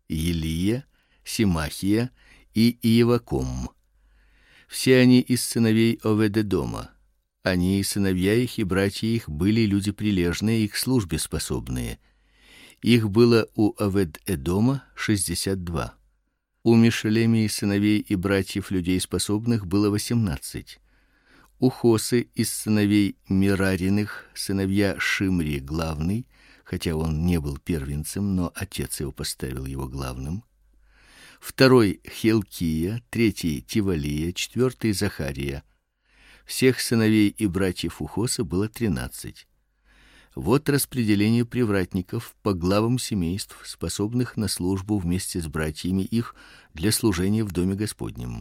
Елия, Симахия и Иеваком. Все они из сыновей Овед-Эдома. Они и сыновья их, и братья их были люди прилежные и к службе способные. Их было у Овед-Эдома 62. У Мешелемии сыновей и братьев людей способных было 18. У Хосы из сыновей Мерариных сыновья Шимри главный, хотя он не был первенцем, но отец его поставил его главным. Второй Хилкия, третий Тивалия, четвертый Захария. Всех сыновей и братьев у Хосы было 13. Вот распределение привратников по главам семейств, способных на службу вместе с братьями их для служения в доме Господнем.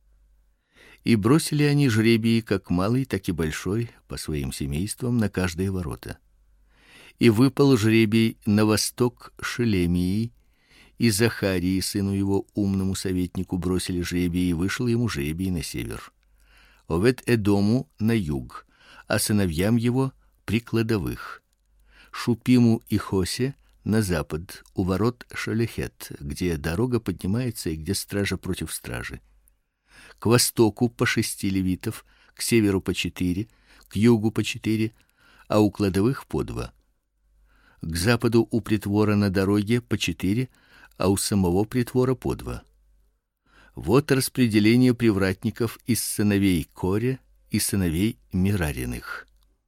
И бросили они жребии, как малый, так и большой, по своим семействам на каждые ворота. И выпал жребий на восток Шелемии, и Захарии, сыну его, умному советнику, бросили жребий, и вышел ему жребий на север. Овед-Эдому на юг, а сыновьям его при кладовых. Шупиму и Хосе на запад, у ворот Шалехет, где дорога поднимается и где стража против стражи. К востоку по 6 левитов, к северу по 4, к югу по 4, а у кладовых по 2. К западу у притвора на дороге по 4, а у самого притвора по 2. Вот распределение привратников из сыновей Коре и сыновей Мерариных.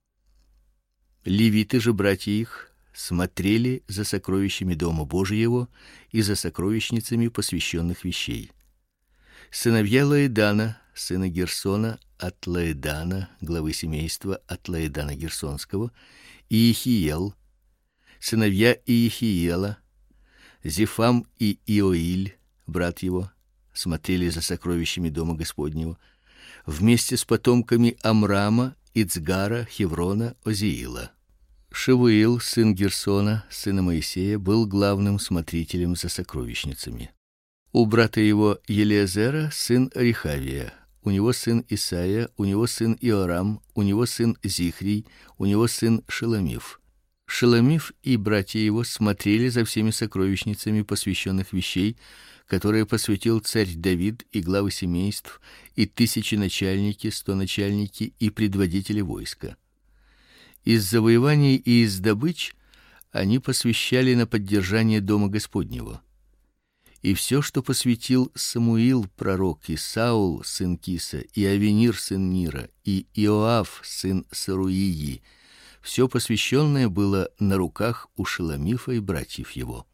Левиты же, братья их, смотрели за сокровищами дома Божьего и за сокровищницами посвященных вещей. Сыновья Лаэдана, сына Герсона, от Лаэдана, главы семейства от Лаэдана Герсонского, Иехиел, сыновья Иехиела, Зефам и Иоиль, брат его, смотрели за сокровищами дома Господнего, вместе с потомками Амрама, Ицгара, Хеврона, Озиила. Шевуил, сын Герсона, сына Моисея, был главным смотрителем за сокровищницами. У брата его Елиазера сын Рехавия, у него сын Исаия, у него сын Иорам, у него сын Зихрий, у него сын Шеломиф. Шеломиф и братья его смотрели за всеми сокровищницами посвященных вещей, которые посвятил царь Давид, и главы семейств, и тысяченачальники, стоначальники и предводители войска. Из завоеваний и из добыч они посвящали на поддержание дома Господнего. И все, что посвятил Самуил пророк, и Саул сын Киса, и Авенир сын Нира, и Иоав сын Саруии, все посвященное было на руках у Шеломифа и братьев его.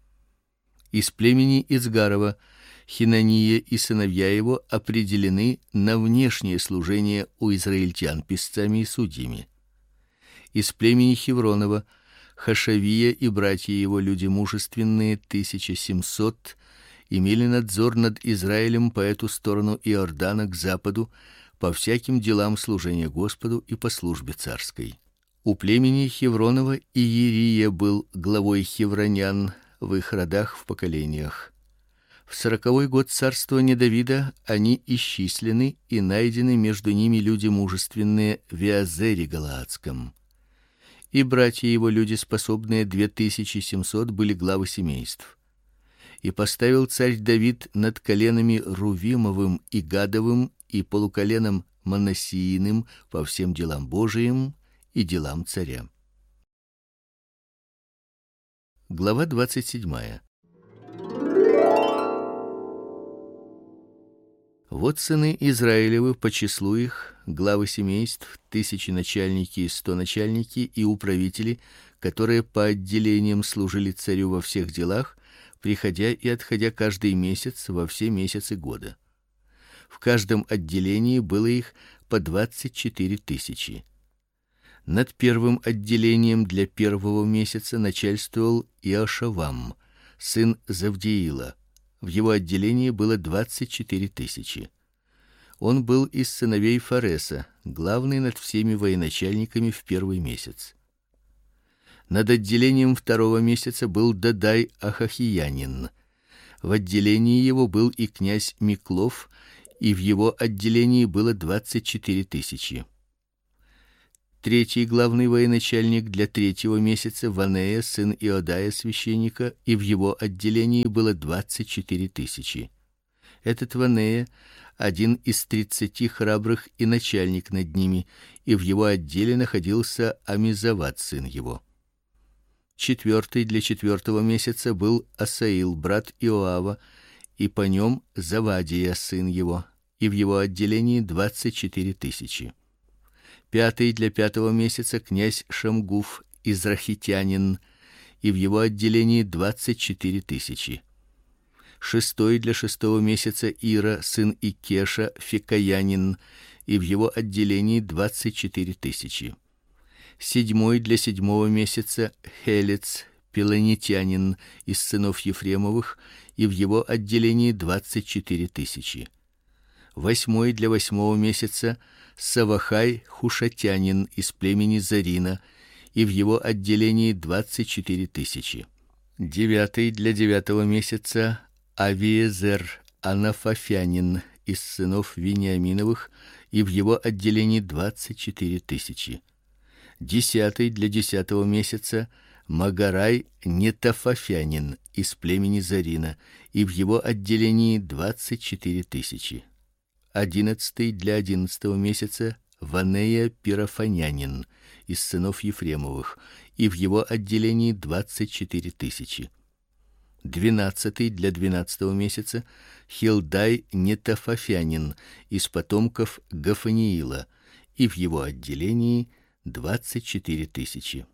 Из племени Ицгарова Хинания и сыновья его определены на внешнее служение у израильтян писцами и судьями. Из племени Хевронова Хашавия и братья его, люди мужественные, 1700, имели надзор над Израилем по эту сторону Иордана к западу, по всяким делам служения Господу и по службе царской. У племени Хевронова Иерия был главой хевронян в их родах в поколениях. В 40-й год царствования Давида они исчислены и найдены между ними люди мужественные в Иазере Галаадском. И братья его, люди способные, 2700, были главы семейств. И поставил царь Давид над коленами Рувимовым и Гадовым и полуколеном Манассииным по всем делам Божиим и делам царя. Глава 27. Вот сыны Израилевы по числу их, главы семейств, тысяченачальники и стоначальники и управители, которые по отделениям служили царю во всех делах, приходя и отходя каждый месяц во все месяцы года. В каждом отделении было их по 24 000. Над первым отделением для первого месяца начальствовал Иошавам, сын Завдиила. В его отделении было 24 000. Он был из сыновей Фареса, главный над всеми военачальниками в первый месяц. Над отделением второго месяца был Дадай Ахахиянин. В отделении его был и князь Миклов, и в его отделении было 24 000. Третий главный военачальник для третьего месяца Ванея, сын Иодая священника, и в его отделении было 24 тысячи. Этот Ванея один из 30 храбрых и начальник над ними, и в его отделе находился Амизават, сын его. Четвертый для четвертого месяца был Асаил, брат Иоава, и по нем Завадия, сын его, и в его отделении 24 тысячи. Пятый для пятого месяца князь Шамгуф, израхитянин, и в его отделении 24 тысячи. Шестой для шестого месяца Ира, сын Икеша, фикаянин, и в его отделении 24 тысячи. Седьмой для седьмого месяца Хелец, пелонитянин, из сынов Ефремовых, и в его отделении 24 тысячи. Восьмой для восьмого месяца Савахай, хушатянин, из племени Зарина, и в его отделении 24 тысячи. Девятый для девятого месяца Авиезер, анафафянин, из сынов Вениаминовых, и в его отделении 24 тысячи. Десятый для десятого месяца Магарай, нетофафянин, из племени Зарина, и в его отделении 24 тысячи. Одиннадцатый для одиннадцатого месяца Ванея пирафанянин, из сынов Ефремовых, и в его отделении 24 тысячи. Двенадцатый для двенадцатого месяца Хилдай нетофафянин, из потомков Гафаниила, и в его отделении 24 тысячи.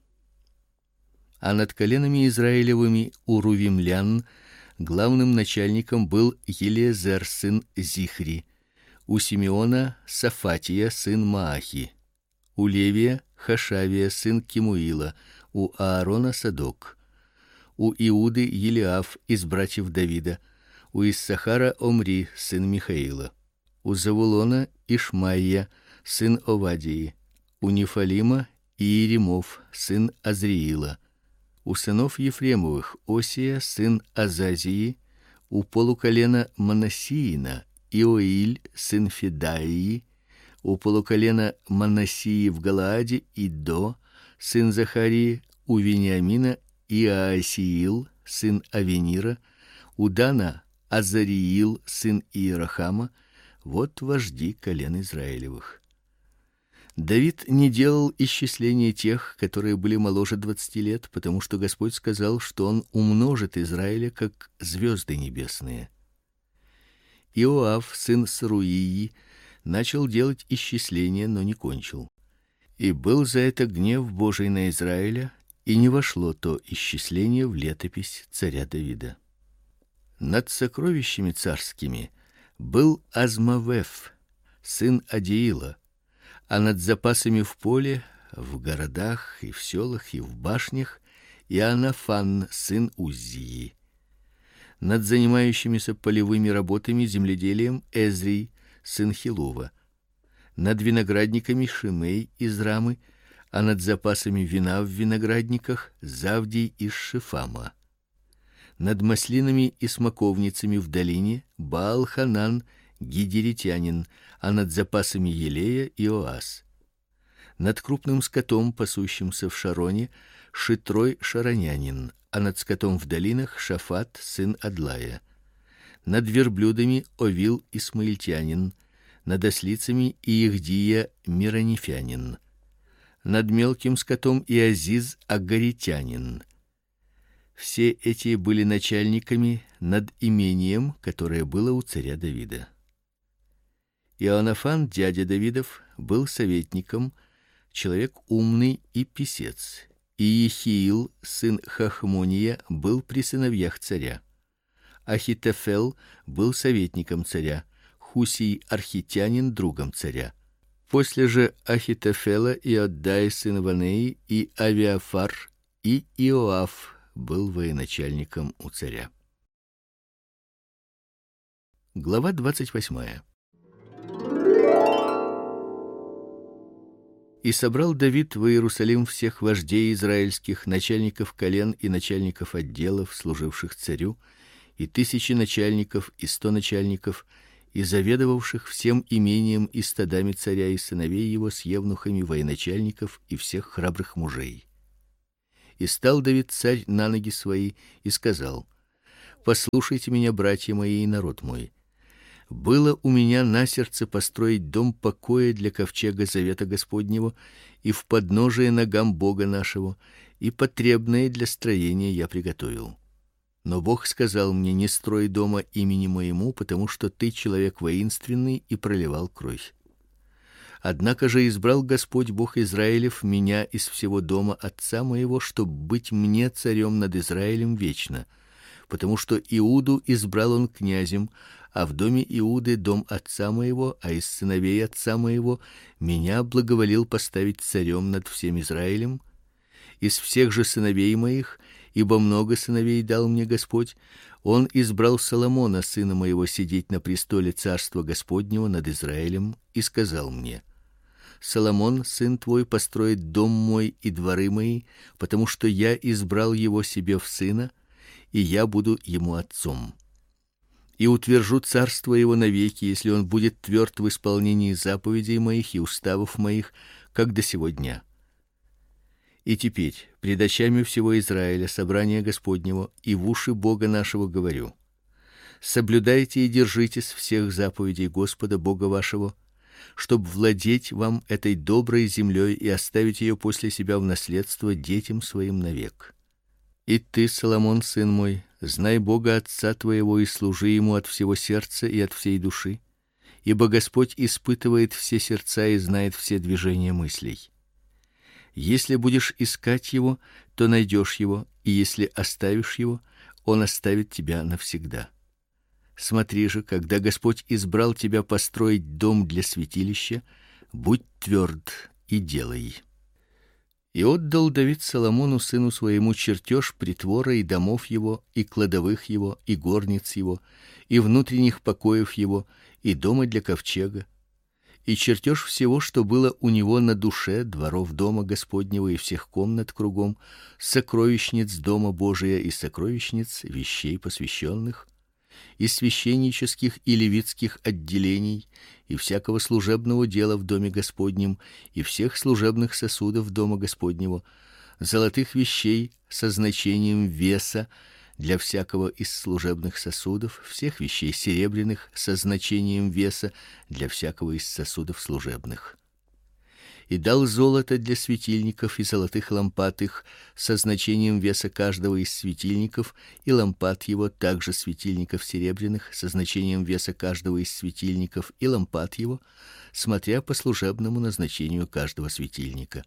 А над коленами израилевыми у рувимлян главным начальником был Елиезер, сын Зихри, у Симеона Сафатия, сын Маахи, у Левия Хашавия, сын Кимуила, у Аарона Садок, у Иуды Елиаф из братьев Давида, у Иссахара Омри, сын Михаила, у Завулона Ишмаия, сын Овадии, у Нефалима Иеремов, сын Азриила, у сынов Ефремовых Осия, сын Азазии, у полуколена Манассиина Иоиль, сын Федаии, у полуколена Манассии в Галааде Идо, сын Захарии, у Вениамина Иоасиил, сын Авенира, у Дана Азариил, сын Иерахама. Вот вожди колен Израилевых. Давид не делал исчисления тех, которые были моложе 20 лет, потому что Господь сказал, что он умножит Израиля как звезды небесные. Иоав, сын Саруии, начал делать исчисления, но не кончил. И был за это гнев Божий на Израиля, и не вошло то исчисление в летопись царя Давида. Над сокровищами царскими был Азмавев, сын Адиила, а над запасами в поле, в городах и в селах и в башнях Иоанафан, сын Уззии. Над занимающимися полевыми работами, земледелием Эзрий, сын Хилова. Над виноградниками Шимей из Рамы, а над запасами вина в виноградниках Завдий из Шифама. Над маслинами и смоковницами в долине Баал-Ханан, гидеритянин, а над запасами елея Иоас. Над крупным скотом, пасущимся в Шароне, Шитрой шаронянин, а над скотом в долинах Шафат, сын Адлая. Над верблюдами Овил исмаильтянин, над ослицами Иехдия миронифянин. Над мелким скотом Иазиз агаритянин. Все эти были начальниками над имением, которое было у царя Давида. Иоанафан, дядя Давидов, был советником, человек умный и писец. И Ехиил, сын Хахмония, был при сыновьях царя. Ахитофел был советником царя, Хусий архитянин другом царя. После же Ахитофела Иоддай сын Ванеи и Авиафар и Иоав был военачальником у царя. Глава 28. И собрал Давид в Иерусалим всех вождей израильских, начальников колен и начальников отделов, служивших царю, и 1000 начальников, и 100 начальников, и заведовавших всем имением и стадами царя и сыновей его с евнухами военачальников и всех храбрых мужей. И стал Давид царь на ноги свои и сказал: послушайте меня, братья мои и народ мой. Было у меня на сердце построить дом покоя для ковчега завета Господнего и в подножие ногам Бога нашего, и потребное для строения я приготовил. Но Бог сказал мне: не строй дома имени моему, потому что ты человек воинственный и проливал кровь. Однако же избрал Господь Бог Израилев меня из всего дома отца моего, чтобы быть мне царем над Израилем вечно, потому что Иуду избрал он князем, а в доме Иуды дом отца моего, а из сыновей отца моего меня благоволил поставить царем над всем Израилем. Из всех же сыновей моих, ибо много сыновей дал мне Господь, он избрал Соломона, сына моего, сидеть на престоле царства Господнего над Израилем, и сказал мне: Соломон, сын твой, построит дом мой и дворы мои, потому что я избрал его себе в сына, и я буду ему отцом. И утвержу царство его навеки, если он будет тверд в исполнении заповедей моих и уставов моих, как до сего дня. И теперь пред очами всего Израиля, собрания Господнего, и в уши Бога нашего говорю: соблюдайте и держитесь всех заповедей Господа Бога вашего, чтобы владеть вам этой доброй землей и оставить ее после себя в наследство детям своим навек. И ты, Соломон, сын мой, знай Бога отца твоего и служи ему от всего сердца и от всей души, ибо Господь испытывает все сердца и знает все движения мыслей. Если будешь искать его, то найдешь его, и если оставишь его, он оставит тебя навсегда. Смотри же, когда Господь избрал тебя построить дом для святилища, будь тверд и делай. И отдал Давид Соломону сыну своему чертеж притвора и домов его, и кладовых его, и горниц его, и внутренних покоев его, и дома для ковчега, и чертеж всего, что было у него на душе, дворов дома Господнего и всех комнат кругом, сокровищниц дома Божия и сокровищниц вещей посвященных, и священнических и левитских отделений, и всякого служебного дела в доме Господнем, и всех служебных сосудов дома Господнего, золотых вещей со значением веса для всякого из служебных сосудов, всех вещей серебряных со значением веса для всякого из сосудов служебных. И дал золото для светильников и золотых лампад их со значением веса каждого из светильников, и лампад его, также светильников серебряных со значением веса каждого из светильников, и лампад его, смотря по служебному назначению каждого светильника.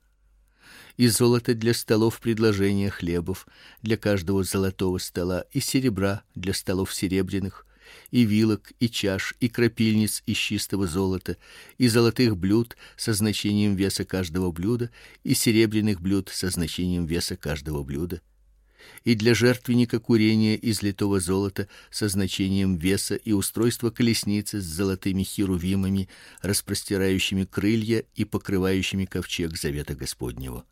И золото для столов предложения хлебов, для каждого золотого стола, и серебра для столов серебряных, и вилок, и чаш, и крапильниц из чистого золота, и золотых блюд со значением веса каждого блюда, и серебряных блюд со значением веса каждого блюда, и для жертвенника курения из литого золота со значением веса, и устройство колесницы с золотыми херувимами, распростирающими крылья и покрывающими ковчег завета Господнего.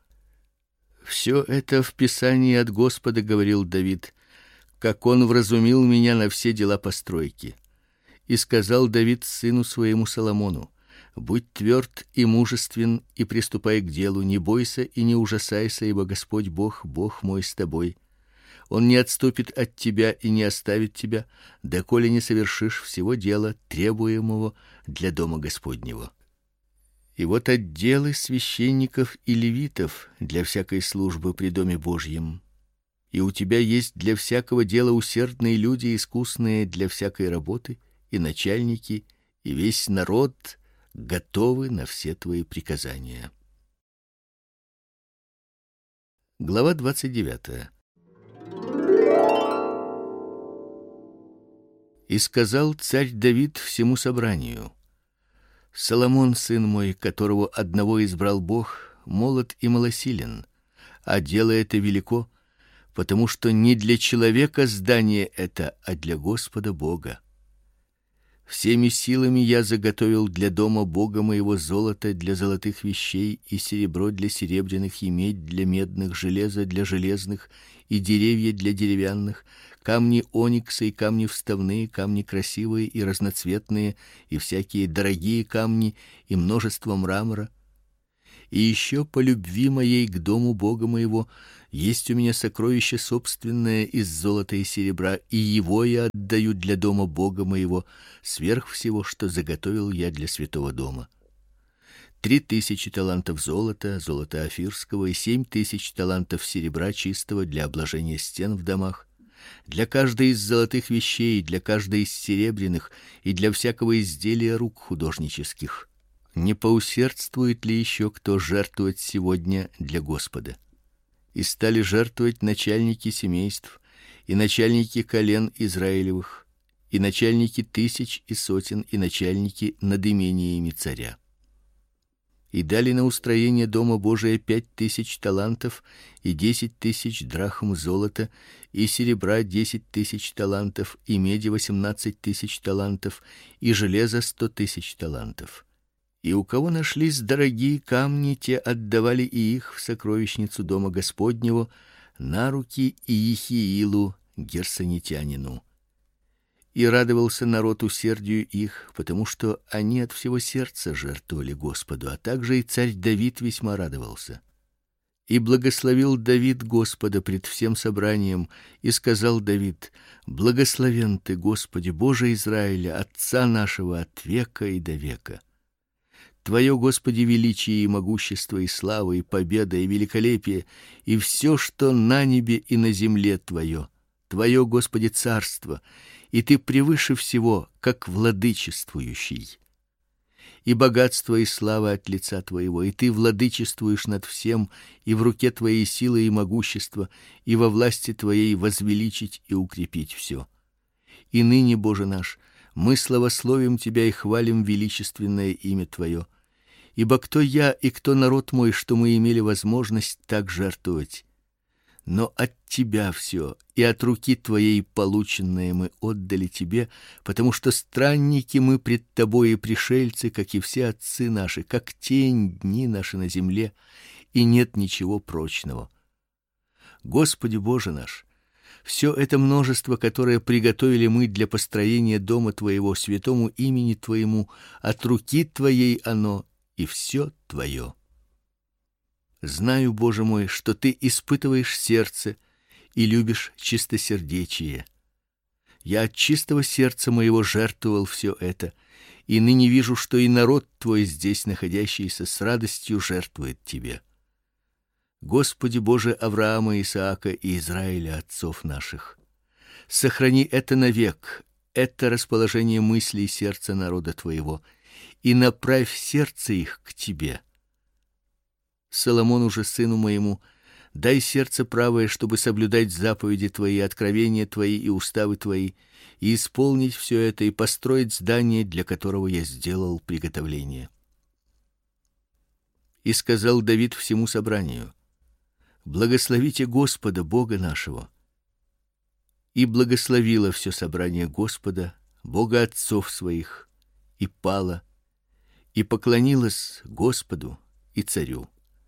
Все это в Писании от Господа, говорил Давид, как он вразумил меня на все дела постройки. И сказал Давид сыну своему Соломону: будь тверд и мужествен, и приступай к делу, не бойся и не ужасайся, ибо Господь Бог, Бог мой с тобой. Он не отступит от тебя и не оставит тебя, доколе не совершишь всего дела, требуемого для дома Господнего. И вот отделы священников и левитов для всякой службы при доме Божьем. И у тебя есть для всякого дела усердные люди, искусные для всякой работы, и начальники, и весь народ готовы на все твои приказания. Глава 29. И сказал царь Давид всему собранию: Соломон, сын мой, которого одного избрал Бог, молод и малосилен, а дело это велико, потому что не для человека здание это, а для Господа Бога. Всеми силами я заготовил для дома Бога моего золото для золотых вещей, и серебро для серебряных, и медь для медных, железо для железных, и деревья для деревянных, камни оникса и камни вставные, камни красивые и разноцветные, и всякие дорогие камни, и множество мрамора. И еще по любви моей к дому Бога моего есть у меня сокровище собственное из золота и серебра, и его я отдаю для дома Бога моего сверх всего, что заготовил я для святого дома. 3000 талантов золота, золота офирского, и 7000 талантов серебра чистого для обложения стен в домах, для каждой из золотых вещей, для каждой из серебряных и для всякого изделия рук художнических. Не поусердствует ли еще кто жертвовать сегодня для Господа? И стали жертвовать начальники семейств и начальники колен Израилевых, и начальники тысяч и сотен, и начальники над имениями царя. И дали на устроение дома Божия 5000 талантов и 10 000 драхм золота, и серебра 10 000 талантов, и меди 18 000 талантов, и железа 100 000 талантов. И у кого нашлись дорогие камни, те отдавали и их в сокровищницу дома Господнего на руки Иехиилу герсонитянину. И радовался народ усердию их, потому что они от всего сердца жертвовали Господу, а также и царь Давид весьма радовался. И благословил Давид Господа пред всем собранием, и сказал Давид: Благословен ты, Господи, Боже Израиля, Отца нашего от века и до века. Твое, Господи, величие и могущество и слава и победа и великолепие и все, что на небе и на земле Твое. Твое, Господи, царство, и Ты превыше всего, как владычествующий. И богатство и слава от лица Твоего, и Ты владычествуешь над всем, и в руке Твоей сила и могущество, и во власти Твоей возвеличить и укрепить все. И ныне, Боже наш, мы славословим Тебя и хвалим величественное имя Твое. Ибо кто я и кто народ мой, что мы имели возможность так жертвовать? Но от Тебя все, и от руки Твоей полученное мы отдали Тебе, потому что странники мы пред Тобой и пришельцы, как и все отцы наши, как тень дни наши на земле, и нет ничего прочного. Господи Боже наш, все это множество, которое приготовили мы для построения дома Твоего, святому имени Твоему, от руки Твоей оно, и все Твое. Знаю, Боже мой, что Ты испытываешь сердце и любишь чистосердечие. Я от чистого сердца моего жертвовал все это, и ныне вижу, что и народ Твой здесь находящийся с радостью жертвует Тебе. Господи Боже Авраама, Исаака и Израиля, отцов наших, сохрани это навек, это расположение мыслей сердца народа Твоего, и направь сердце их к Тебе. Соломону же, сыну моему, дай сердце правое, чтобы соблюдать заповеди Твои, откровения Твои и уставы Твои, и исполнить все это, и построить здание, для которого я сделал приготовление. И сказал Давид всему собранию: Благословите Господа, Бога нашего. И благословило все собрание Господа, Бога отцов своих, и пало, и поклонилось Господу и царю.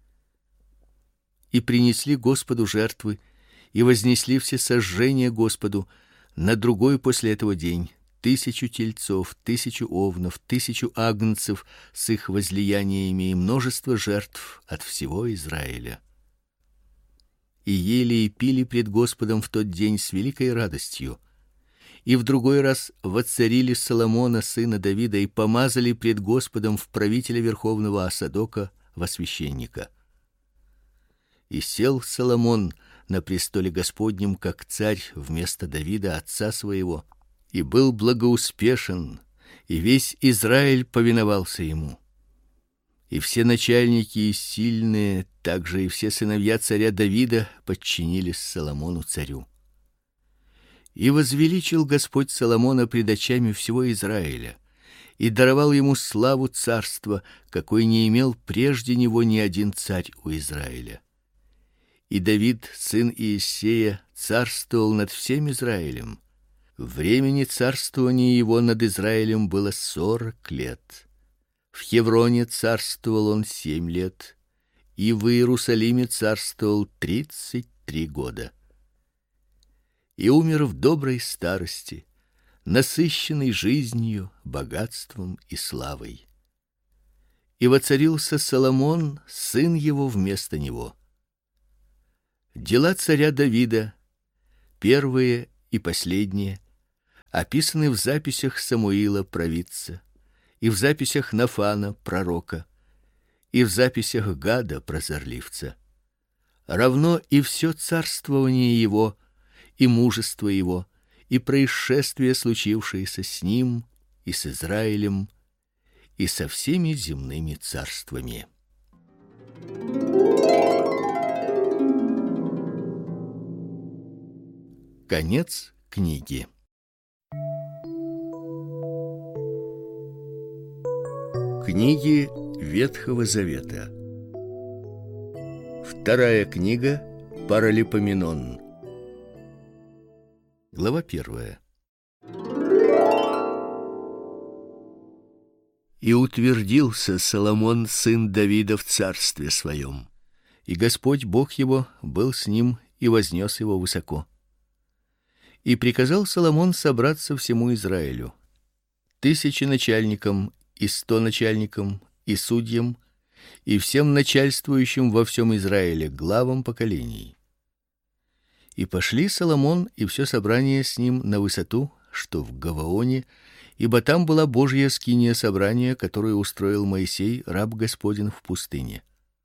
И принесли Господу жертвы, и вознесли все сожжения Господу на другой после этого день 1000 тельцов, 1000 овнов, 1000 агнцев с их возлияниями и множество жертв от всего Израиля. И ели и пили пред Господом в тот день с великой радостью. И в другой раз воцарили Соломона сына Давида и помазали пред Господом в правителя верховного, а Садока во священника. И сел Соломон на престоле Господнем как царь вместо Давида отца своего, и был благоуспешен, и весь Израиль повиновался ему. И все начальники и сильные, также и все сыновья царя Давида подчинились Соломону царю. И возвеличил Господь Соломона пред очами всего Израиля, и даровал ему славу царства, какой не имел прежде него ни один царь у Израиля. И Давид, сын Иессея, царствовал над всем Израилем. Времени царствования его над Израилем было 40 лет. В Хевроне царствовал он 7 лет, и в Иерусалиме царствовал 33 года. и умер в доброй старости, насыщенный жизнью, богатством и славой. И воцарился Соломон, сын его, вместо него. Дела царя Давида, первые и последние, описаны в записях Самуила провидца, и в записях Нафана пророка, и в записях Гада прозорливца. Равно и все царствование его, и мужество его, и происшествия, случившиеся с ним и с Израилем, и со всеми земными царствами. Конец книги. Книги Ветхого Завета. Вторая книга Паралипоменон. Глава 1. И утвердился Соломон, сын Давида, в царстве своем, и Господь Бог его был с ним и вознес его высоко. И приказал Соломон собраться всему Израилю, 1000 начальникам и 100 начальникам и судьям и всем начальствующим во всем Израиле, главам поколений. И пошли Соломон и все собрание с ним на высоту, что в Гаваоне, ибо там была Божья скиния собрания, которую устроил Моисей, раб Господень, в пустыне.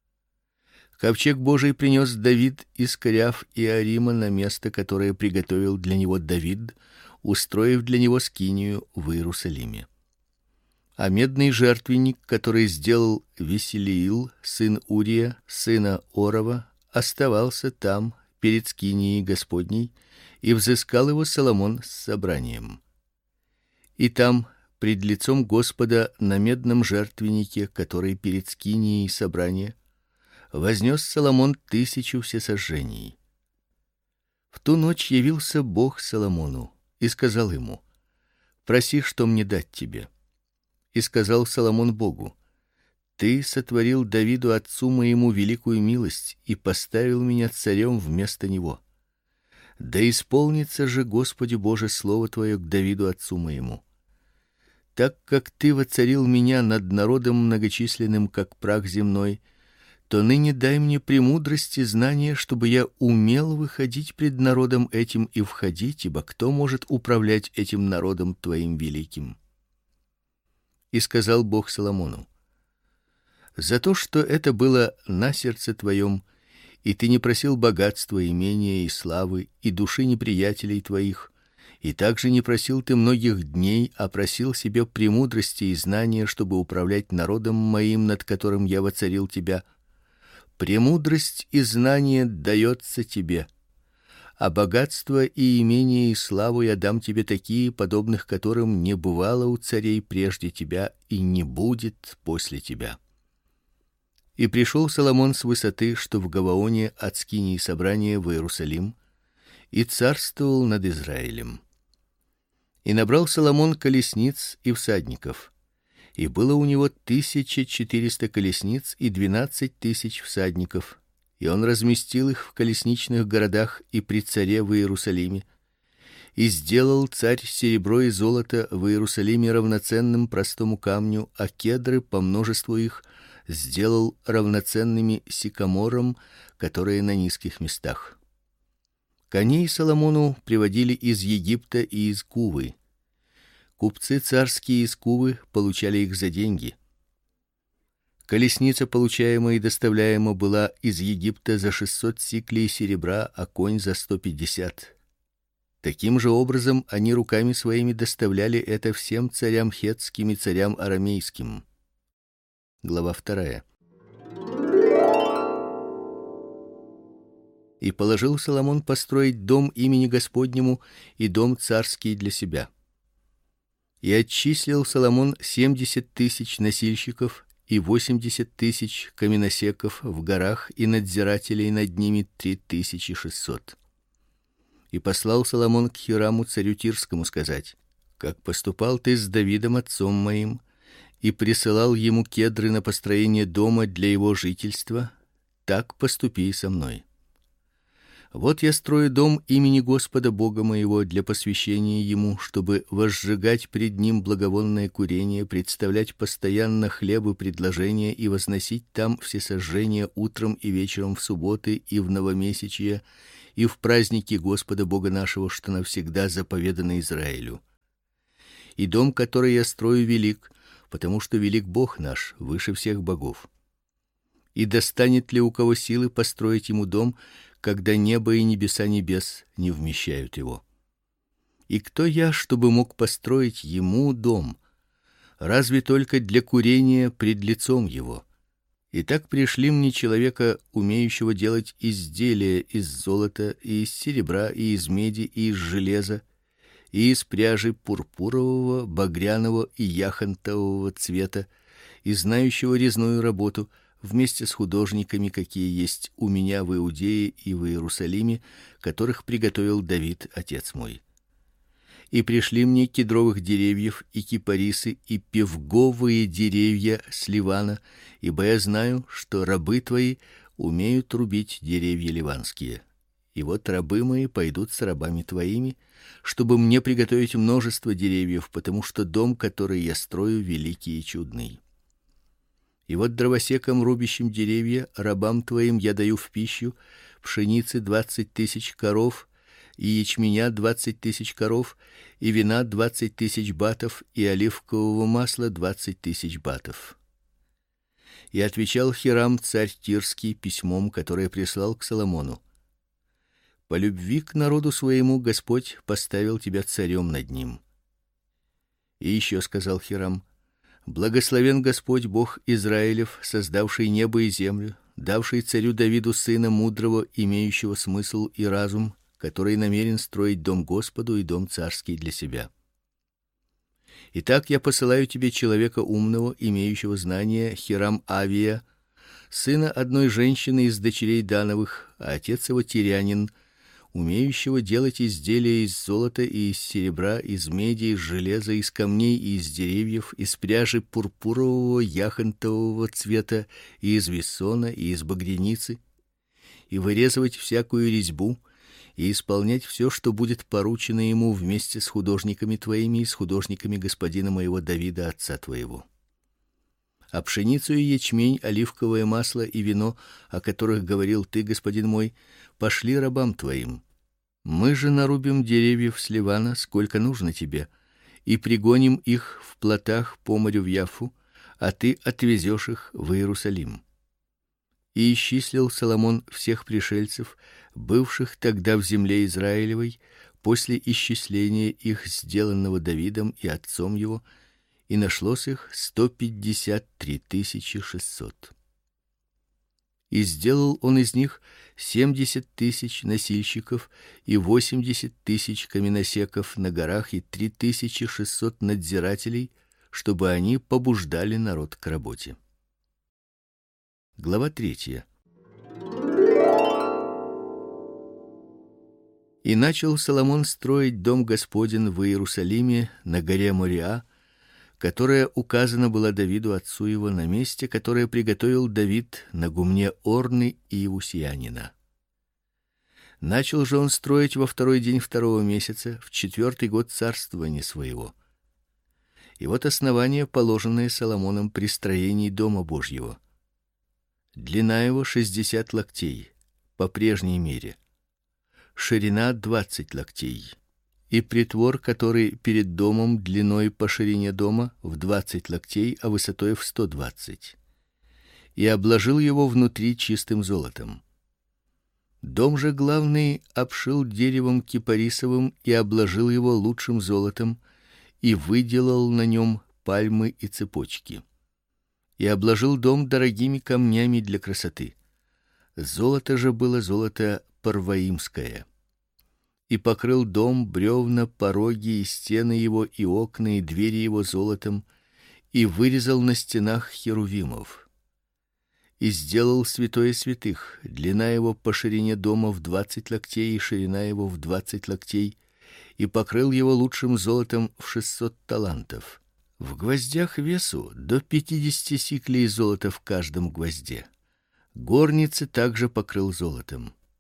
Ковчег Божий принес Давид из Коряв и Арима на место, которое приготовил для него Давид, устроив для него скинию в Иерусалиме. А медный жертвенник, который сделал Веселиил, сын Урия, сына Орова, оставался там перед скинией Господней, и взыскал его Соломон с собранием. И там, пред лицом Господа, на медном жертвеннике, который перед скинией собрания, вознес Соломон 1000 всесожжений. В ту ночь явился Бог Соломону и сказал ему: проси, что мне дать тебе. И сказал Соломон Богу: ты сотворил Давиду отцу моему великую милость и поставил меня царем вместо него. Да исполнится же, Господи Боже, слово твое к Давиду отцу моему. Так как ты воцарил меня над народом многочисленным, как прах земной, то ныне дай мне премудрость и знание, чтобы я умел выходить пред народом этим и входить, ибо кто может управлять этим народом твоим великим? И сказал Бог Соломону: за то, что это было на сердце твоем, и ты не просил богатства, имения и славы, и души неприятелей твоих, и также не просил ты многих дней, а просил себе премудрости и знания, чтобы управлять народом моим, над которым я воцарил тебя. Премудрость и знание дается тебе, а богатство и имение и славу я дам тебе такие, подобных которым не бывало у царей прежде тебя и не будет после тебя. И пришел Соломон с высоты, что в Гаваоне, от скинии собрания в Иерусалим, и царствовал над Израилем. И набрал Соломон колесниц и всадников, и было у него 1400 колесниц и 12 000 всадников, и он разместил их в колесничных городах и при царе в Иерусалиме. И сделал царь серебро и золото в Иерусалиме равноценным простому камню, а кедры по множеству их сделал равноценными сикаморам, которые на низких местах. Коней Соломону приводили из Египта и из Кувы. Купцы царские из Кувы получали их за деньги. Колесница, получаемая и доставляемая, была из Египта за 600 сиклей серебра, а конь за 150. Таким же образом они руками своими доставляли это всем царям хеттским и царям арамейским. Глава 2. И положил Соломон построить дом имени Господнему и дом царский для себя. И отчислил Соломон 70 000 носильщиков и 80 000 каменосеков в горах и надзирателей над ними 3600. И послал Соломон к Хираму царю Тирскому сказать: как поступал ты с Давидом отцом моим, и присылал ему кедры на построение дома для его жительства, так поступи со мной. Вот я строю дом имени Господа Бога моего для посвящения ему, чтобы возжигать пред ним благовонное курение, представлять постоянно хлебы предложения и возносить там всесожжения утром и вечером в субботы и в новомесячье и в праздники Господа Бога нашего, что навсегда заповедано Израилю. И дом, который я строю, велик, потому что велик Бог наш, выше всех богов. И достанет ли у кого силы построить ему дом, когда небо и небеса небес не вмещают его? И кто я, чтобы мог построить ему дом? Разве только для курения пред лицом его? Итак, пришли мне человека, умеющего делать изделия из золота и из серебра и из меди и из железа и из пряжи пурпурового, багряного и яхонтового цвета, и знающего резную работу, вместе с художниками, какие есть у меня в Иудее и в Иерусалиме, которых приготовил Давид, отец мой. И пришли мне кедровых деревьев и кипарисы и певговые деревья с Ливана, ибо я знаю, что рабы твои умеют рубить деревья ливанские. И вот рабы мои пойдут с рабами твоими, чтобы мне приготовить множество деревьев, потому что дом, который я строю, великий и чудный. И вот дровосекам, рубящим деревья, рабам твоим я даю в пищу пшеницы 20 000 коров, и ячменя 20 000 коров, и вина 20 000 батов, и оливкового масла 20 000 батов. И отвечал Хирам, царь Тирский, письмом, которое прислал к Соломону: по любви к народу своему Господь поставил тебя царем над ним. И еще сказал Хирам: благословен Господь Бог Израилев, создавший небо и землю, давший царю Давиду сына мудрого, имеющего смысл и разум, который намерен строить дом Господу и дом царский для себя. Итак, я посылаю тебе человека умного, имеющего знания, Хирам-Авия, сына одной женщины из дочерей Дановых, а отец его тирянин, умеющего делать изделия из золота и из серебра, из меди, из железа, из камней и из деревьев, из пряжи пурпурового, яхонтового цвета, и из вессона, и из багряницы, и вырезывать всякую резьбу, и исполнять все, что будет поручено ему вместе с художниками твоими и с художниками господина моего Давида, отца твоего. А пшеницу и ячмень, оливковое масло и вино, о которых говорил ты, господин мой, пошли рабам твоим. Мы же нарубим деревьев с Ливана, сколько нужно тебе, и пригоним их в плотах по морю в Яффу, а ты отвезешь их в Иерусалим. И исчислил Соломон всех пришельцев, бывших тогда в земле Израилевой, после исчисления их, сделанного Давидом и отцом его, и нашлось их 153 600. И сделал он из них 70 000 носильщиков и 80 000 каменосеков на горах и 3600 надзирателей, чтобы они побуждали народ к работе. Глава 3. И начал Соломон строить дом Господень в Иерусалиме на горе Мориа, которая указана была Давиду отцу его на месте, которое приготовил Давид на гумне Орны и Иусиянина. Начал же он строить во второй день второго месяца, в 4-й год царствования своего. И вот основание, положенное Соломоном при строении дома Божьего. Длина его 60 локтей по прежней мере, ширина 20 локтей. И притвор, который перед домом, длиной по ширине дома в 20 локтей, а высотой в 120. И обложил его внутри чистым золотом. Дом же главный обшил деревом кипарисовым и обложил его лучшим золотом, и выделал на нем пальмы и цепочки. И обложил дом дорогими камнями для красоты. Золото же было золото парваимское. И покрыл дом, бревна, пороги и стены его, и окна, и двери его золотом, и вырезал на стенах херувимов. И сделал святое святых, длина его по ширине дома в 20 локтей, и ширина его в 20 локтей, и покрыл его лучшим золотом в 600 талантов. В гвоздях весу до 50 сиклей золота в каждом гвозде. Горницы также покрыл золотом.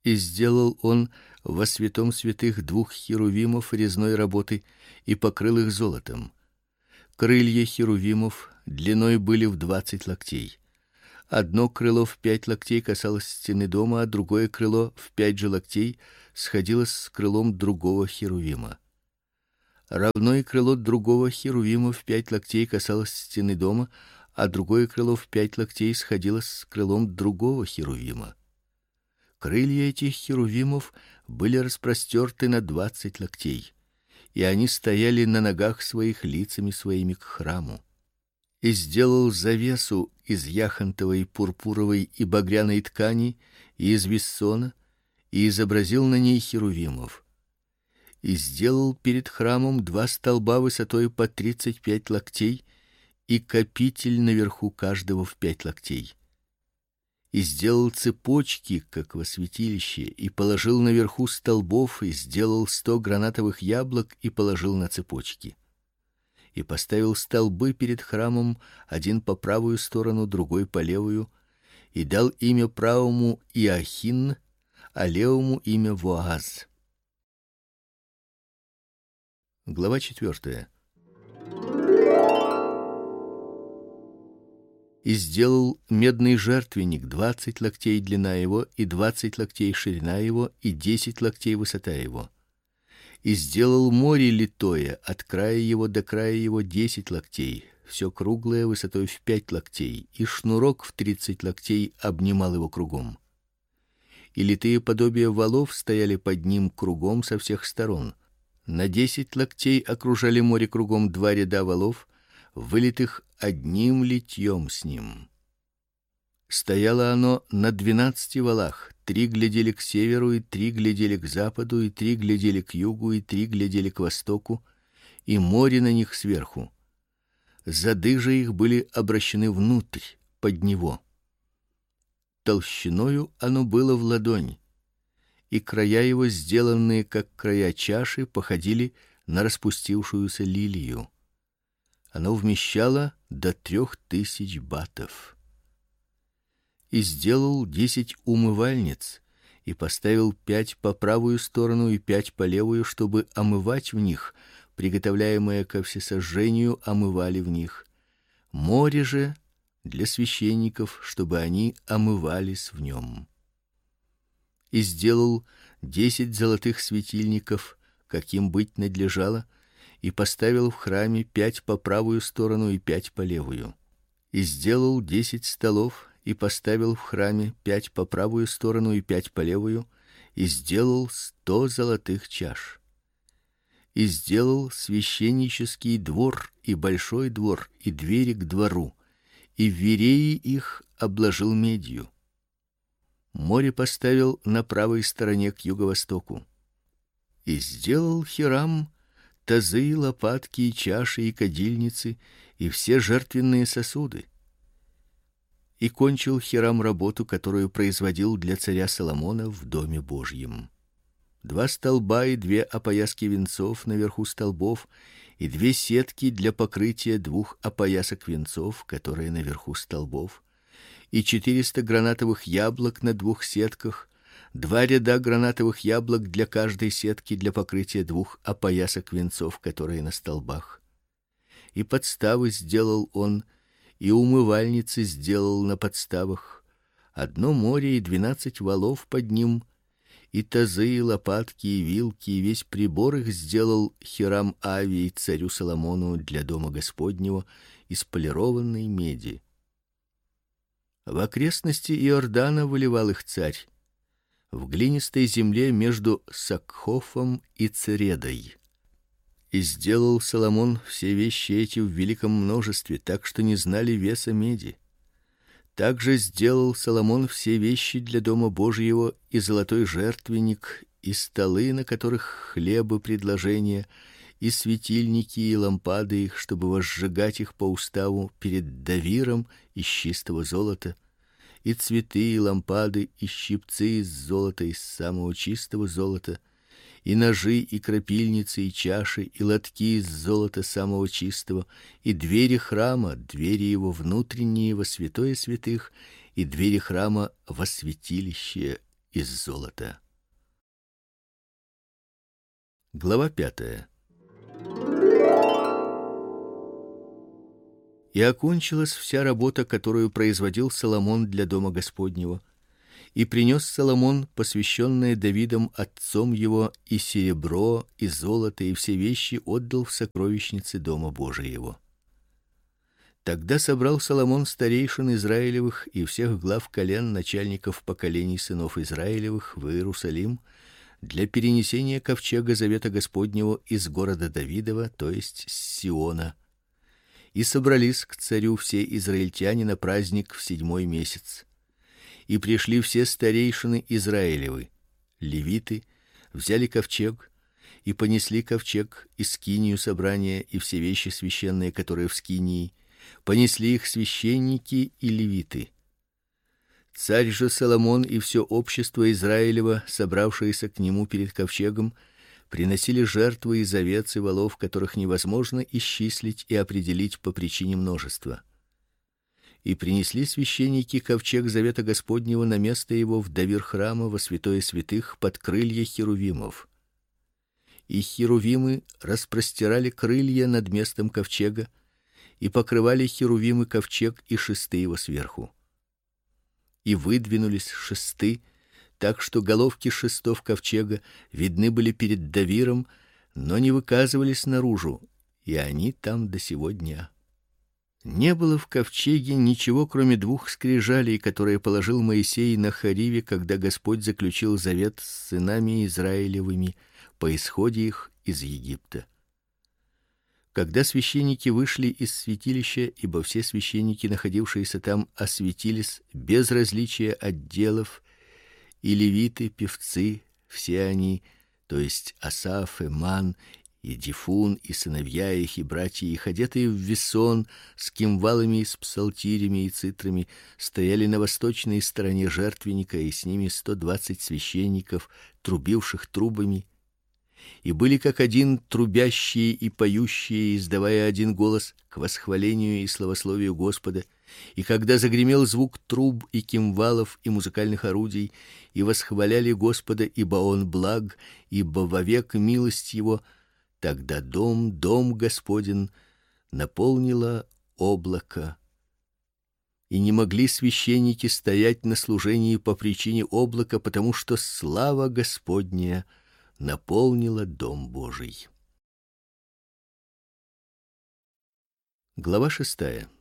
И сделал он во святом святых 2 херувимов резной работы и покрыл их золотом. Крылья херувимов длиной были в 20 локтей. Одно крыло в 5 локтей касалось стены дома, а другое крыло в 5 же локтей сходилось с крылом другого херувима. Равно и крыло другого херувима в 5 локтей касалось стены дома, а другое крыло в 5 локтей сходилось с крылом другого херувима. Крылья этих херувимов были распростерты на 20 локтей, и они стояли на ногах своих лицами своими к храму. И сделал завесу из яхонтовой, пурпуровой и багряной ткани и из виссона, и изобразил на ней херувимов. И сделал перед храмом 2 столба высотой по 35 локтей и капитель наверху каждого в 5 локтей. И сделал цепочки, как во святилище, и положил наверху столбов, и сделал 100 гранатовых яблок и положил на цепочки. И поставил столбы перед храмом, один по правую сторону, другой по левую, и дал имя правому Иохин, а левому имя Воаз. Глава 4. И сделал медный жертвенник, 20 локтей длина его и 20 локтей ширина его и 10 локтей высота его. И сделал море литое, от края его до края его 10 локтей, все круглое высотой в 5 локтей, и шнурок в 30 локтей обнимал его кругом. И литые подобия валов стояли под ним кругом со всех сторон. На 10 локтей окружали море кругом 2 ряда валов, вылитых одним литьем с ним. Стояло оно на 12 валах, 3 глядели к северу, и 3 глядели к западу, и 3 глядели к югу, и 3 глядели к востоку, и море на них сверху. Зады же их были обращены внутрь, под него. Толщиною оно было в ладонь, и края его, сделанные как края чаши, походили на распустившуюся лилию. Оно вмещало до 3000 батов. И сделал 10 умывальниц и поставил 5 по правую сторону и 5 по левую, чтобы омывать в них, приготовляемое ко всесожжению омывали в них. Море же для священников, чтобы они омывались в нем. И сделал 10 золотых светильников, каким быть надлежало, и поставил в храме 5 по правую сторону и 5 по левую. И сделал 10 столов и поставил в храме 5 по правую сторону и 5 по левую, и сделал 100 золотых чаш. И сделал священнический двор и большой двор и двери к двору, и вереи их обложил медью. Море поставил на правой стороне к юго-востоку. И сделал Хирам тазы, лопатки, и чаши, и кадильницы, и все жертвенные сосуды. И кончил Хирам работу, которую производил для царя Соломона в доме Божьем. 2 столба и 2 опояски венцов наверху столбов, и 2 сетки для покрытия 2 опоясок венцов, которые наверху столбов, и 400 гранатовых яблок на 2 сетках, 2 ряда гранатовых яблок для каждой сетки для покрытия 2 опоясок венцов, которые на столбах. И подставы сделал он, и умывальницы сделал на подставах, одно море и 12 валов под ним, и тазы, и лопатки, и вилки, и весь прибор их сделал Хирам Авий царю Соломону для дома Господнего из полированной меди. В окрестности Иордана выливал их царь в глинистой земле между Сакхофом и Цередой. И сделал Соломон все вещи эти в великом множестве, так что не знали веса меди. Также сделал Соломон все вещи для дома Божьего, и золотой жертвенник, и столы, на которых хлебы предложения, и светильники, и лампады их, чтобы возжигать их по уставу перед давиром из чистого золота, и цветы, и лампады, и щипцы из золота, из самого чистого золота, и ножи, и крапильницы, и чаши, и лотки из золота самого чистого, и двери храма, двери его внутренние во святое святых, и двери храма во святилище из золота. Глава 5. И окончилась вся работа, которую производил Соломон для дома Господнего. И принес Соломон посвященное Давидом отцом его и серебро, и золото, и все вещи отдал в сокровищницы дома Божиего. Тогда собрал Соломон старейшин Израилевых и всех глав колен, начальников поколений сынов Израилевых в Иерусалим для перенесения ковчега завета Господнего из города Давидова, то есть с Сиона. И собрались к царю все израильтяне на праздник в 7-й месяц. И пришли все старейшины Израилевы, левиты, взяли ковчег и понесли ковчег и скинию собрания и все вещи священные, которые в скинии, понесли их священники и левиты. Царь же Соломон и все общество Израилево, собравшееся к нему перед ковчегом, приносили жертвы из овец и волов, которых невозможно исчислить и определить по причине множества. И принесли священники ковчег завета Господнего на место его в довир храма во святое святых под крылья херувимов. И херувимы распростирали крылья над местом ковчега, и покрывали херувимы ковчег и шесты его сверху. И выдвинулись шесты, так что головки шестов ковчега видны были перед довиром, но не выказывались наружу, и они там до сего дня. Не было в ковчеге ничего, кроме 2 скрижалей, которые положил Моисей на Хориве, когда Господь заключил завет с сынами Израилевыми по исходе их из Египта. Когда священники вышли из святилища, ибо все священники, находившиеся там, осветились без различия отделов, и левиты, певцы, все они, то есть Асаф, Эман, и Дифун, и сыновья их, и братья их, одетые в весон, с кимвалами и с псалтирями и цитрами, стояли на восточной стороне жертвенника, и с ними 120 священников, трубивших трубами, и были как один трубящие и поющие, издавая один голос к восхвалению и славословию Господа. И когда загремел звук труб и кимвалов и музыкальных орудий, и восхваляли Господа, ибо он благ, ибо вовек милость его, тогда дом Господень наполнило облако. И не могли священники стоять на служении по причине облака, потому что слава Господня наполнила дом Божий. Глава 6.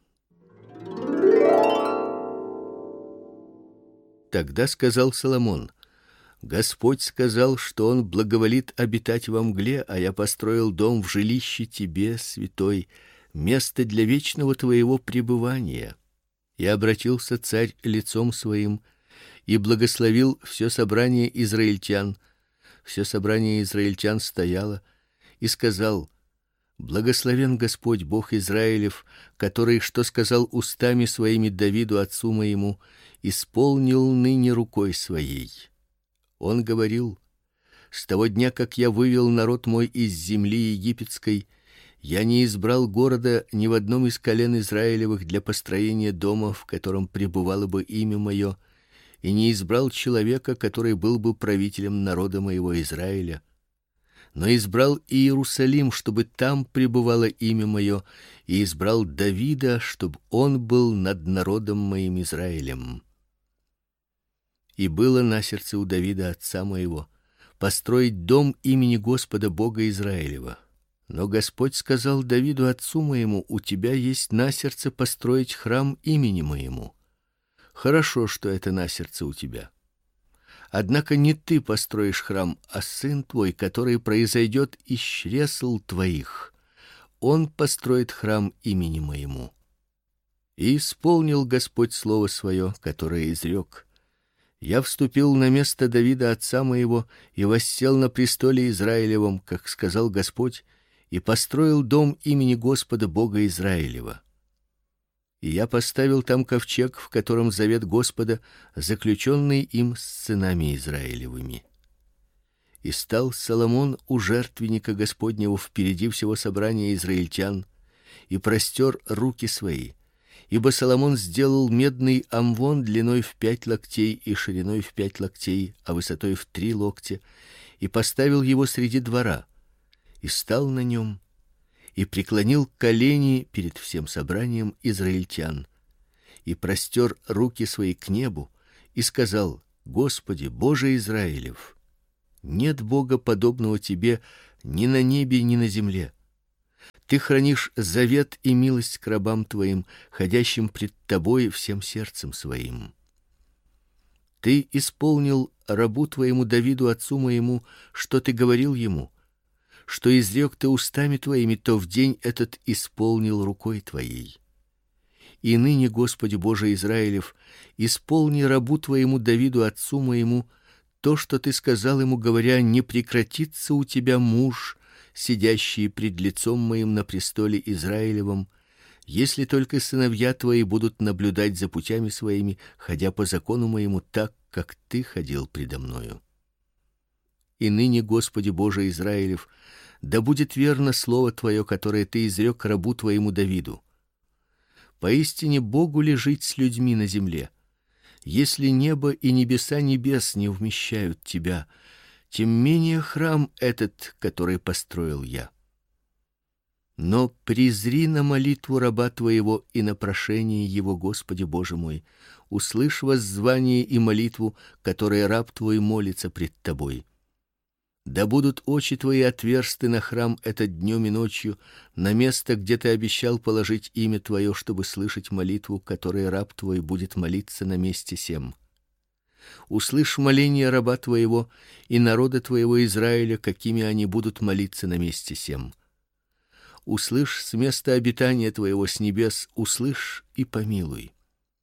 Тогда сказал Соломон: Господь сказал, что он благоволит обитать во мгле, а я построил дом в жилище тебе, святой, место для вечного твоего пребывания. И обратился царь лицом своим и благословил все собрание израильтян. Все собрание израильтян стояло, и сказал: Благословен Господь Бог Израилев, который, что сказал устами своими Давиду отцу моему, исполнил ныне рукой своей. Он говорил: с того дня, как я вывел народ мой из земли египетской, я не избрал города ни в одном из колен Израилевых для построения дома, в котором пребывало бы имя мое, и не избрал человека, который был бы правителем народа моего Израиля, но избрал Иерусалим, чтобы там пребывало имя мое, и избрал Давида, чтобы он был над народом моим Израилем. И было на сердце у Давида отца моего построить дом имени Господа Бога Израилева. Но Господь сказал Давиду отцу моему: у тебя есть на сердце построить храм имени моему. Хорошо, что это на сердце у тебя. Однако не ты построишь храм, а сын твой, который произойдет из чресл твоих. Он построит храм имени моему. И исполнил Господь слово свое, которое изрек: я вступил на место Давида отца моего и воссел на престоле Израилевом, как сказал Господь, и построил дом имени Господа Бога Израилева. И я поставил там ковчег, в котором завет Господа, заключенный им с сынами Израилевыми. И стал Соломон у жертвенника Господнего впереди всего собрания израильтян, и простер руки свои, Ибо Соломон сделал медный амвон длиной в 5 локтей и шириной в 5 локтей, а высотой в 3 локтя, и поставил его среди двора, и стал на нем, и преклонил колени перед всем собранием израильтян, и простер руки свои к небу, и сказал: Господи, Боже Израилев, нет Бога подобного тебе ни на небе, ни на земле. Ты хранишь завет и милость к рабам твоим, ходящим пред тобой всем сердцем своим. Ты исполнил рабу твоему Давиду, отцу моему, что ты говорил ему, что изрек ты устами твоими, то в день этот исполнил рукой твоей. И ныне, Господи Боже Израилев, исполни рабу твоему Давиду, отцу моему, то, что ты сказал ему, говоря: не прекратится у тебя муж, сидящий пред лицом моим на престоле Израилевом, если только сыновья твои будут наблюдать за путями своими, ходя по закону моему, так, как ты ходил предо мною. И ныне, Господи Боже Израилев, да будет верно слово твое, которое ты изрек рабу твоему Давиду. Поистине Богу ли жить с людьми на земле? Если небо и небеса небес не вмещают тебя, тем менее храм этот, который построил я. Но презри на молитву раба твоего и на прошение его, Господи Боже мой, услышь воззвание и молитву, которой раб твой молится пред тобой. Да будут очи твои отверсты на храм этот днем и ночью, на место, где ты обещал положить имя твое, чтобы слышать молитву, которой раб твой будет молиться на месте сем. Услышь моление раба твоего и народа твоего Израиля, какими они будут молиться на месте сем. Услышь с места обитания твоего, с небес, услышь и помилуй.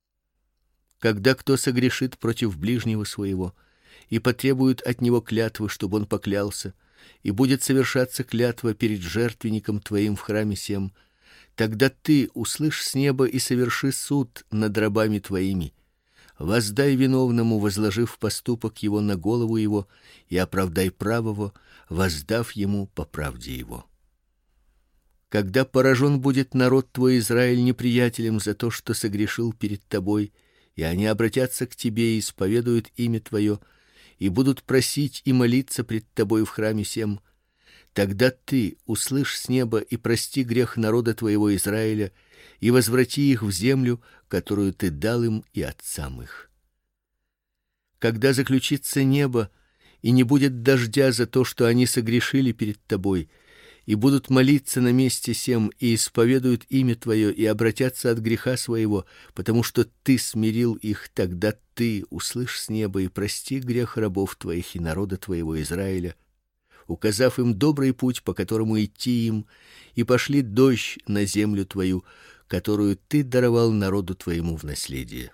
Когда кто согрешит против ближнего своего и потребует от него клятвы, чтобы он поклялся, и будет совершаться клятва перед жертвенником твоим в храме сем, тогда ты услышь с неба и соверши суд над рабами твоими. Воздай виновному, возложив поступок его на голову его, и оправдай правого, воздав ему по правде его. Когда поражен будет народ твой Израиль неприятелем за то, что согрешил перед тобой, и они обратятся к тебе и исповедуют имя твое, и будут просить и молиться пред тобой в храме сем, тогда ты услышь с неба и прости грех народа твоего Израиля, и возврати их в землю, которую ты дал им и отцам их. Когда заключится небо, и не будет дождя за то, что они согрешили перед тобой, и будут молиться на месте сем, и исповедуют имя твое, и обратятся от греха своего, потому что ты смирил их, тогда ты услышь с неба и прости грех рабов твоих и народа твоего Израиля, указав им добрый путь, по которому идти им, и пошли дождь на землю твою, которую ты даровал народу твоему в наследие.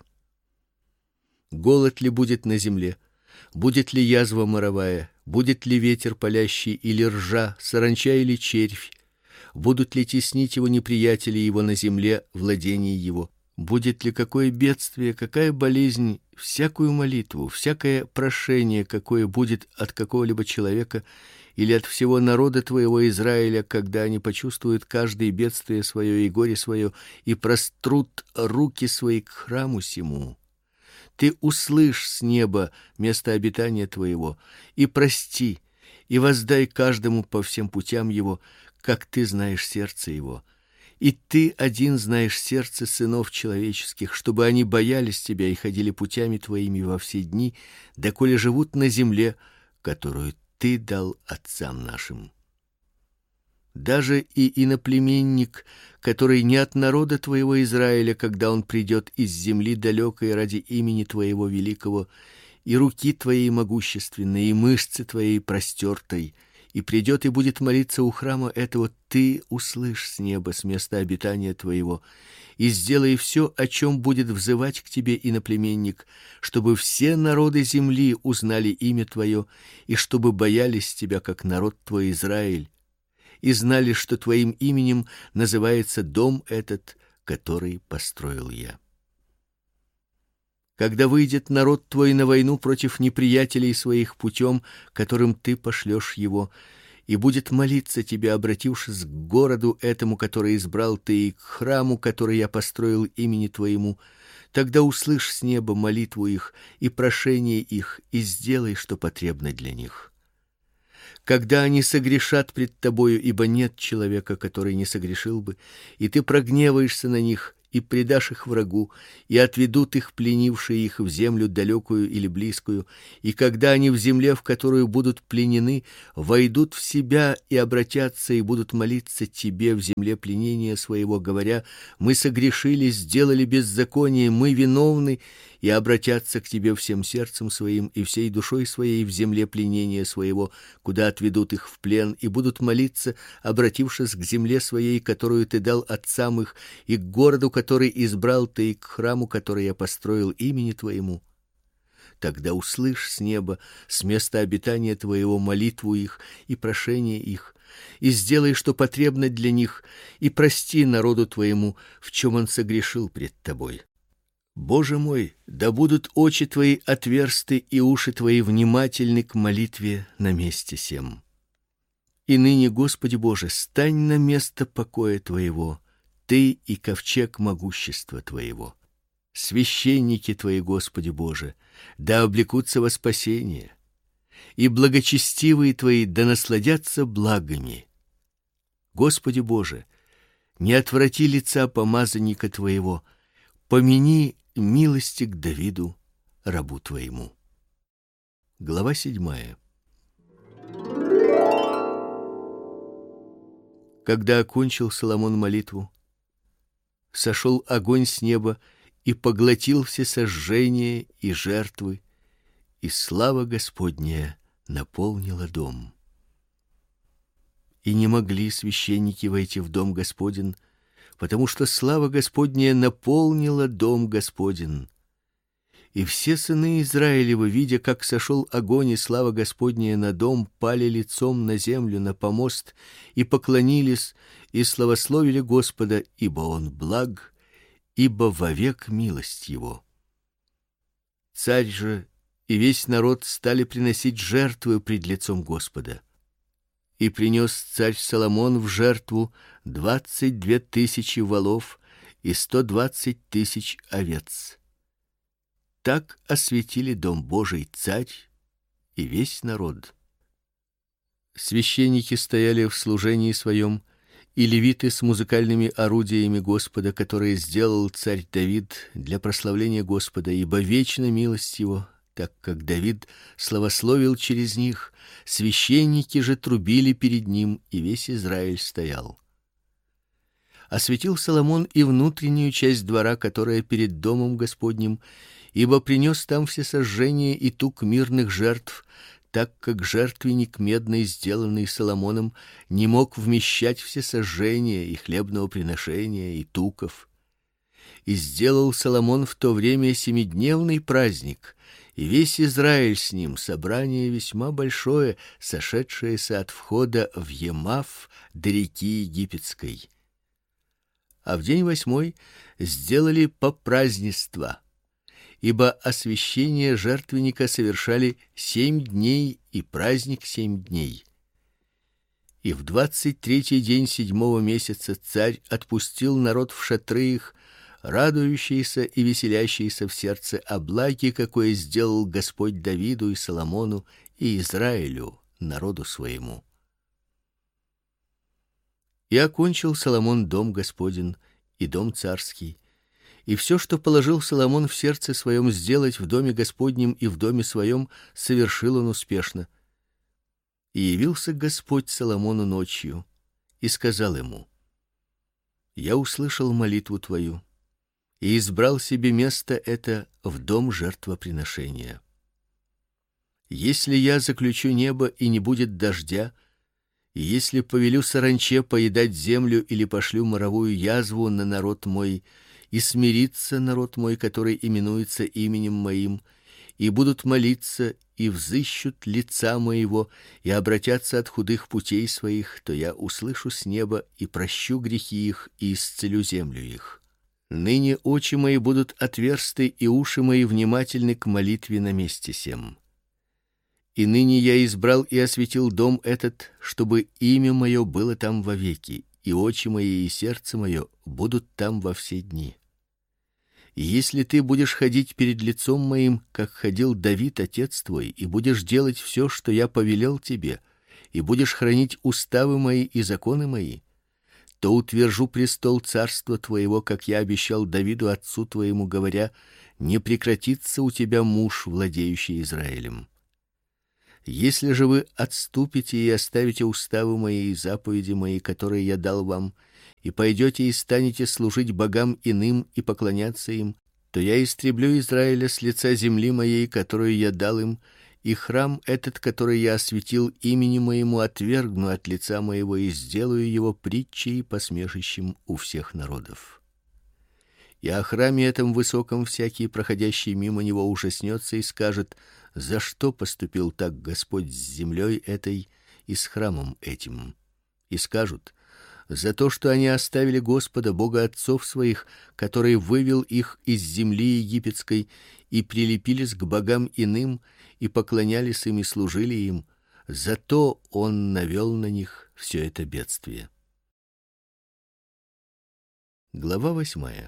Голод ли будет на земле? Будет ли язва моровая? Будет ли ветер палящий или ржа, саранча или червь? Будут ли теснить его неприятели его на земле, владение его? Будет ли какое бедствие, какая болезнь, всякую молитву, всякое прошение, какое будет от какого-либо человека или от всего народа твоего Израиля, когда они почувствуют каждое бедствие свое и горе свое и прострут руки свои к храму сему? Ты услышь с неба место обитания твоего и прости, и воздай каждому по всем путям его, как ты знаешь сердце его. И ты один знаешь сердце сынов человеческих, чтобы они боялись тебя и ходили путями твоими во все дни, доколе живут на земле, которую ты дал отцам нашим. Даже и иноплеменник, который не от народа твоего Израиля, когда он придет из земли далекой ради имени твоего великого, и руки твоей могущественной, и мышцы твоей простертой, и придет и будет молиться у храма этого, ты услышь с неба, с места обитания твоего, и сделай все, о чем будет взывать к тебе иноплеменник, чтобы все народы земли узнали имя твое, и чтобы боялись тебя, как народ твой Израиль, и знали, что твоим именем называется дом этот, который построил я. Когда выйдет народ твой на войну против неприятелей своих путем, которым ты пошлешь его, и будет молиться тебе, обратившись к городу этому, который избрал ты, и к храму, который я построил имени твоему, тогда услышь с неба молитву их и прошение их, и сделай, что потребно для них. Когда они согрешат пред тобою, ибо нет человека, который не согрешил бы, и ты прогневаешься на них и предашь их врагу, и отведут их пленившие их в землю далекую или близкую, и когда они в земле, в которую будут пленены, войдут в себя и обратятся и будут молиться тебе в земле пленения своего, говоря: мы согрешили, сделали беззаконие, мы виновны, и обратятся к тебе всем сердцем своим и всей душой своей в земле пленения своего, куда отведут их в плен, и будут молиться, обратившись к земле своей, которую ты дал отцам их, и к городу, который избрал ты, и к храму, который я построил имени твоему. Тогда услышь с неба, с места обитания твоего, молитву их и прошение их, и сделай, что потребно для них, и прости народу твоему, в чем он согрешил пред тобой. Боже мой, да будут очи твои отверсты и уши твои внимательны к молитве на месте сем. И ныне, Господи Боже, стань на место покоя твоего, ты и ковчег могущества твоего. Священники твои, Господи Боже, да облекутся во спасение, и благочестивые твои да насладятся благами. Господи Боже, не отврати лица помазанника твоего, помяни милости к Давиду, рабу твоему. Глава 7. Когда окончил Соломон молитву, сошел огонь с неба и поглотил все сожжения и жертвы, и слава Господня наполнила дом. И не могли священники войти в дом Господень, потому что слава Господня наполнила дом Господень. И все сыны Израилевы, видя, как сошел огонь и слава Господня на дом, пали лицом на землю, на помост, и поклонились, и славословили Господа, ибо Он благ, ибо вовек милость Его. Царь же и весь народ стали приносить жертвы пред лицом Господа. И принес царь Соломон в жертву 22 тысячи волов и 120 тысяч овец. Так осветили дом Божий царь и весь народ. Священники стояли в служении своем, и левиты с музыкальными орудиями Господа, которые сделал царь Давид для прославления Господа, ибо вечна милость его, так как Давид славословил через них, священники же трубили перед ним, и весь Израиль стоял. Осветил Соломон и внутреннюю часть двора, которая перед домом Господним, ибо принес там все сожжения и тук мирных жертв, так как жертвенник медный, сделанный Соломоном, не мог вмещать все сожжения и хлебного приношения и туков. И сделал Соломон в то время семидневный праздник, и весь Израиль с ним, собрание весьма большое, сошедшееся от входа в Емав до реки Египетской. А в день 8 сделали попразднества, ибо освящение жертвенника совершали 7 дней и праздник 7 дней. И в 23-й день 7-го месяца царь отпустил народ в шатры их, радующиеся и веселящиеся в сердце о благе, какое сделал Господь Давиду и Соломону и Израилю, народу своему. И окончил Соломон дом Господень и дом царский, и все, что положил Соломон в сердце своем сделать в доме Господнем и в доме своем, совершил он успешно. И явился Господь Соломону ночью и сказал ему: Я услышал молитву твою и избрал себе место это в дом жертвоприношения. Если я заключу небо и не будет дождя, и если повелю саранче поедать землю или пошлю моровую язву на народ мой, и смирится народ мой, который именуется именем моим, и будут молиться и взыщут лица моего и обратятся от худых путей своих, то я услышу с неба и прощу грехи их и исцелю землю их. Ныне очи мои будут отверсты и уши мои внимательны к молитве на месте сем. И ныне я избрал и осветил дом этот, чтобы имя мое было там вовеки, и очи мои и сердце мое будут там во все дни. И если ты будешь ходить перед лицом моим, как ходил Давид отец твой, и будешь делать все, что я повелел тебе, и будешь хранить уставы мои и законы мои, то утвержу престол царства твоего, как я обещал Давиду отцу твоему, говоря: не прекратится у тебя муж, владеющий Израилем. Если же вы отступите и оставите уставы мои и заповеди мои, которые я дал вам, и пойдете и станете служить богам иным и поклоняться им, то я истреблю Израиля с лица земли моей, которую я дал им, и храм этот, который я осветил имени моему, отвергну от лица моего и сделаю его притчей и посмешищем у всех народов. И о храме этом высоком всякий, проходящий мимо него, ужаснется и скажет: за что поступил так Господь с землей этой и с храмом этим? И скажут: за то, что они оставили Господа, Бога отцов своих, который вывел их из земли египетской, и прилепились к богам иным, и поклонялись им и служили им. Зато он навел на них все это бедствие. Глава 8.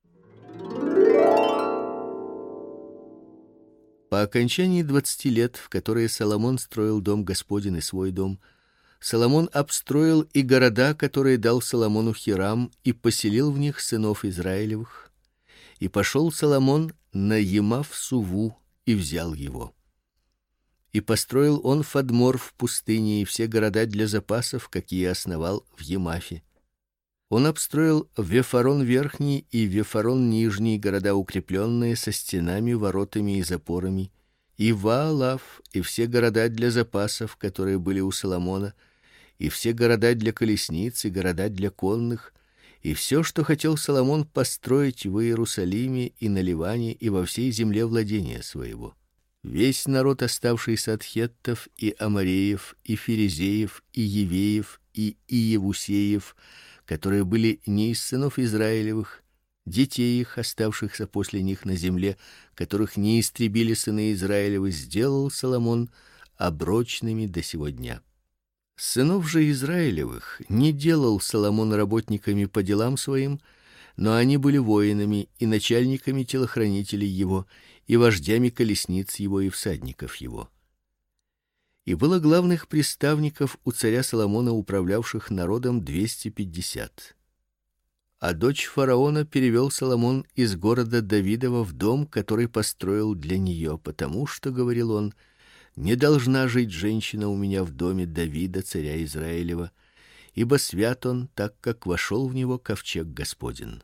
По окончании 20 лет, в которые Соломон строил дом Господень и свой дом, Соломон обстроил и города, которые дал Соломону Хирам, и поселил в них сынов Израилевых. И пошел Соломон на Емав-Суву и взял его. И построил он Фадмор в пустыне и все города для запасов, какие основал в Емафе. Он обстроил Вефарон верхний и Вефарон нижний, города укрепленные со стенами, воротами и запорами, и Ваалав, и все города для запасов, которые были у Соломона, и все города для колесниц и города для конных, и все, что хотел Соломон построить в Иерусалиме и на Ливане и во всей земле владения своего. Весь народ, оставшийся от хеттов и амореев и ферезеев и евеев и иевусеев, которые были не из сынов Израилевых, детей их, оставшихся после них на земле, которых не истребили сыны Израилевы, сделал Соломон оброчными до сего дня. Сынов же Израилевых не делал Соломон работниками по делам своим, но они были воинами и начальниками телохранителей его, и вождями колесниц его и всадников его. И было главных приставников у царя Соломона, управлявших народом, 250. А дочь фараона перевел Соломон из города Давидова в дом, который построил для нее, потому что, говорил он: не должна жить женщина у меня в доме Давида, царя Израилева, ибо свят он, так как вошел в него ковчег Господень.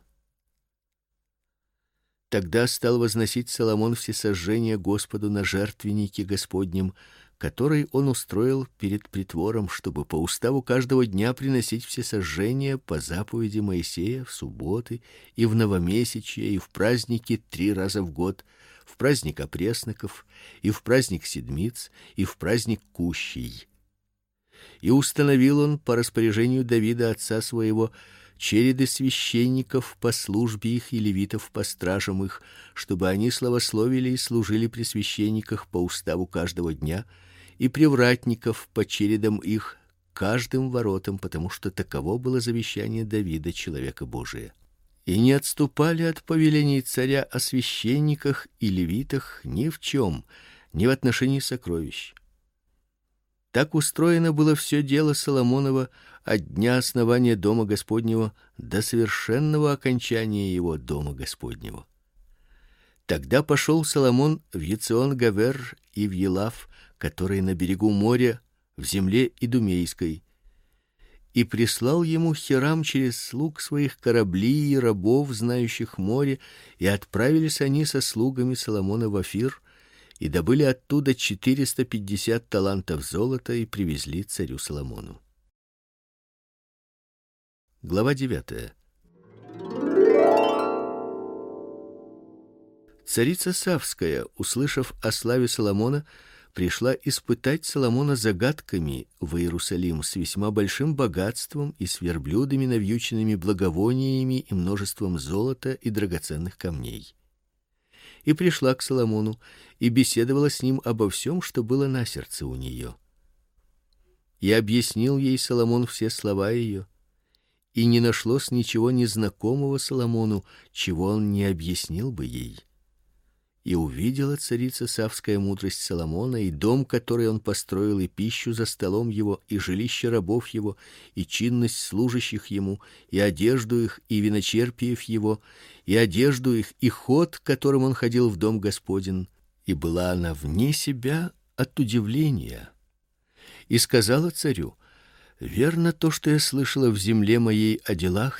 Тогда стал возносить Соломон всесожжения Господу на жертвеннике Господнем, который он устроил перед притвором, чтобы по уставу каждого дня приносить всесожжения по заповеди Моисея в субботы и в новомесячье и в праздники 3 раза в год, в праздник опресноков и в праздник седмиц и в праздник кущей. И установил он по распоряжению Давида отца своего череды священников по службе их и левитов по стражам их, чтобы они славословили и служили при священниках по уставу каждого дня, и привратников по чередам их каждым воротам, потому что таково было завещание Давида, человека Божия. И не отступали от повелений царя о священниках и левитах ни в чем, ни в отношении сокровищ. Так устроено было все дело Соломонова от дня основания дома Господнего до совершенного окончания его дома Господнего. Тогда пошел Соломон в Ецион-Гавер и в Елав, который на берегу моря, в земле Идумейской, и прислал ему Хирам через слуг своих корабли и рабов, знающих море, и отправились они со слугами Соломона в Офир, и добыли оттуда 450 талантов золота и привезли царю Соломону. Глава 9. Царица Савская, услышав о славе Соломона, пришла испытать Соломона загадками в Иерусалим с весьма большим богатством и с верблюдами, навьюченными благовониями и множеством золота и драгоценных камней. и пришла к Соломону и беседовала с ним обо всем, что было на сердце у нее. И объяснил ей Соломон все слова ее, и не нашлось ничего незнакомого Соломону, чего он не объяснил бы ей. И увидела царица Савская мудрость Соломона, и дом, который он построил, и пищу за столом его, и жилище рабов его, и чинность служащих ему, и одежду их, и виночерпиев его, и одежду их, и ход, которым он ходил в дом Господень. И была она вне себя от удивления. И сказала царю: верно то, что я слышала в земле моей о делах